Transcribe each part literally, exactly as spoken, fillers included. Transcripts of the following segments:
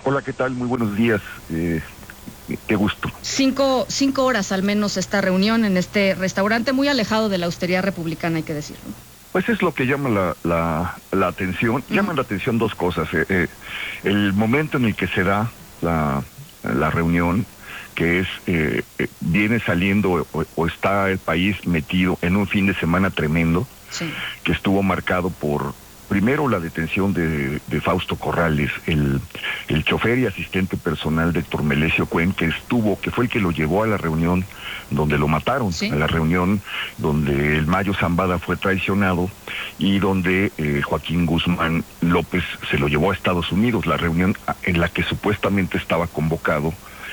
Hola, ¿qué tal? Muy buenos días. Eh, qué gusto. Cinco, cinco horas al menos esta reunión en este restaurante muy alejado de la austeridad republicana, hay que decirlo. Pues es lo que llama la, la, la atención. Uh-huh. Llaman la atención dos cosas. Eh, eh, el momento en el que se da la, la reunión, que es, eh, eh, viene saliendo o, o está el país metido en un fin de semana tremendo, sí, que estuvo marcado por... Primero, la detención de, de Fausto Corrales, el, el chofer y asistente personal de Héctor Melesio Cuen, que estuvo, que fue el que lo llevó a la reunión donde lo mataron, ¿sí?, a la reunión donde el Mayo Zambada fue traicionado y donde eh, Joaquín Guzmán López se lo llevó a Estados Unidos, la reunión en la que supuestamente estaba convocado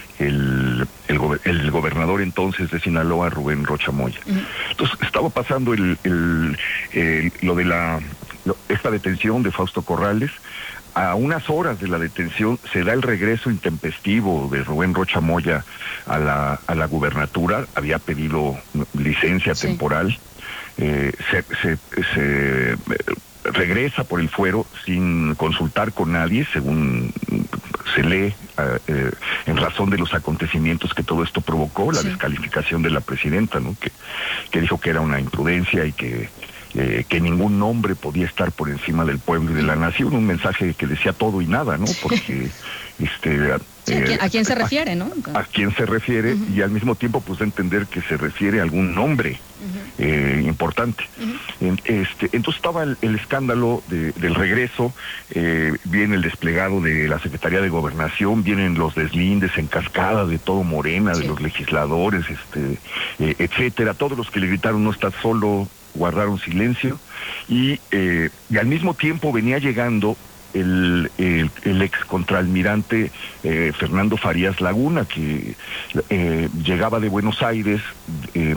el, el, el gobernador entonces de Sinaloa, Rubén Rocha Moya. Uh-huh. Entonces, estaba pasando el, el, el, lo de la... esta detención de Fausto Corrales. A unas horas de la detención se da el regreso intempestivo de Rubén Rocha Moya a la, a la gubernatura. Había pedido licencia, sí, temporal. Eh, se, se, se eh, regresa por el fuero sin consultar con nadie, según se lee, eh, en razón de los acontecimientos que todo esto provocó, la sí, descalificación de la presidenta, ¿no? que, que dijo que era una imprudencia y que Eh, que ningún nombre podía estar por encima del pueblo y de la nación, un mensaje que decía todo y nada, ¿no? Porque este sí, eh, ¿a, quién, ¿a quién se refiere, no? A, a quién se refiere, uh-huh, y al mismo tiempo pues de entender que se refiere a algún nombre uh-huh, eh, importante. Uh-huh. En, este, entonces estaba el, el escándalo de, del regreso, eh, viene el desplegado de la Secretaría de Gobernación, vienen los deslindes en cascada de todo Morena, sí, de los legisladores, este, eh, etcétera, todos los que le gritaron no estás solo, guardaron silencio, y, eh, y al mismo tiempo venía llegando el, el, el ex contraalmirante eh, Fernando Farías Laguna, que eh, llegaba de Buenos Aires eh,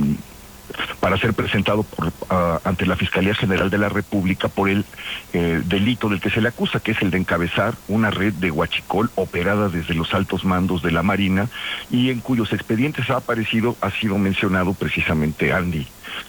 para ser presentado por, uh, ante la Fiscalía General de la República por el eh, delito del que se le acusa, que es el de encabezar una red de huachicol operada desde los altos mandos de la Marina y en cuyos expedientes ha aparecido, ha sido mencionado precisamente Andy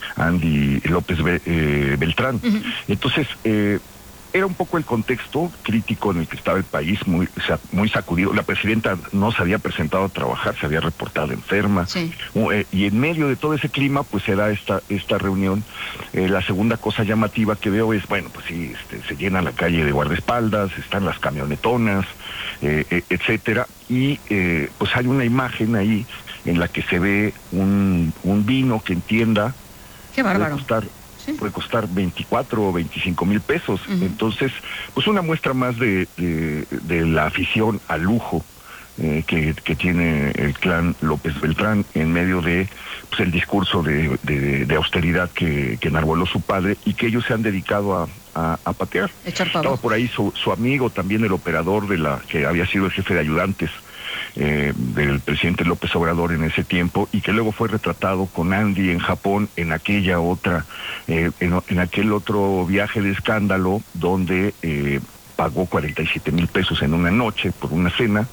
Andy López eh, Beltrán. Uh-huh. Entonces, eh, era un poco el contexto crítico en el que estaba el país, muy, o sea, muy sacudido. La presidenta no se había presentado a trabajar, se había reportado enferma. Sí. Eh, y en medio de todo ese clima, pues se da esta, esta reunión. Eh, la segunda cosa llamativa que veo es, bueno, pues sí, este, se llena la calle de guardaespaldas, están las camionetonas, eh, eh, etcétera. Y eh, pues hay una imagen ahí en la que se ve un, un vino que entienda. Qué bárbaro. Puede costar, sí, puede costar veinticuatro o veinticinco mil pesos. Uh-huh. Entonces, pues una muestra más de, de, de la afición al lujo eh, que, que tiene el clan López Beltrán en medio de pues, el discurso de, de, de austeridad que, que enarboló su padre y que ellos se han dedicado a, a, a patear. Estaba por ahí su, su amigo, también el operador de la que había sido el jefe de ayudantes Eh, del presidente López Obrador en ese tiempo y que luego fue retratado con Andy en Japón en aquella otra, eh, en, en aquel otro viaje de escándalo donde eh, pagó cuarenta y siete mil pesos en una noche por una cena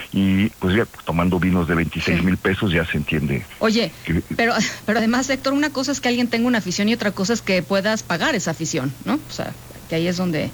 y pues ya tomando vinos de veintiséis mil pesos ya se entiende. Oye, que, pero, pero además, Héctor, una cosa es que alguien tenga una afición y otra cosa es que puedas pagar esa afición, ¿no? O sea, que ahí es donde...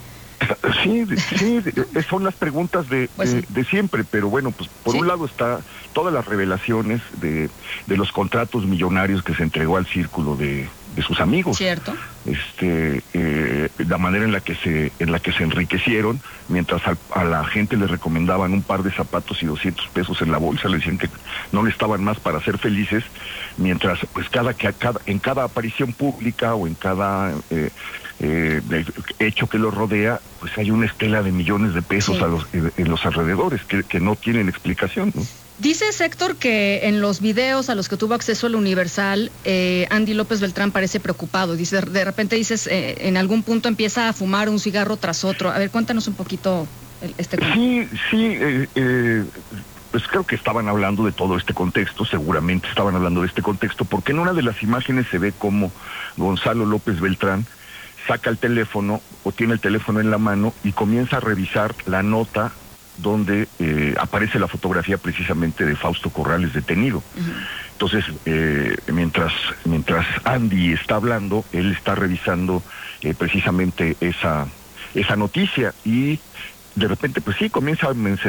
Sí, sí, son las preguntas de, pues sí, de, de siempre, pero bueno, pues por sí, un lado está todas las revelaciones de, de los contratos millonarios que se entregó al círculo de, de sus amigos. Cierto. Este, eh, la manera en la que se, en la que se enriquecieron, mientras a, a la gente le recomendaban un par de zapatos y doscientos pesos en la bolsa, le decían que no le estaban más para ser felices, mientras pues cada que cada, en cada aparición pública o en cada eh, eh, hecho que lo rodea, pues hay una estela de millones de pesos sí, a los, en, en los alrededores que, que no tienen explicación, ¿no? Dices, Héctor, que en los videos a los que tuvo acceso el Universal, eh, Andy López Beltrán parece preocupado. Dice, de repente dices, eh, en algún punto empieza a fumar un cigarro tras otro. A ver, cuéntanos un poquito el, este tema. Sí, sí, eh, eh, pues creo que estaban hablando de todo este contexto, seguramente estaban hablando de este contexto, porque en una de las imágenes se ve como Gonzalo López Beltrán saca el teléfono o tiene el teléfono en la mano y comienza a revisar la nota donde eh, aparece la fotografía precisamente de Fausto Corrales detenido. Uh-huh. Entonces, eh, mientras mientras Andy está hablando, él está revisando eh, precisamente esa esa noticia y de repente, pues sí, comienza a